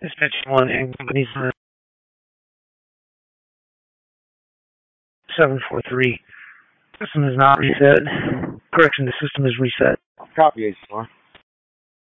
Dispatch 1 and company's 743. System is not reset. Correction, the system is reset. Copy, H4.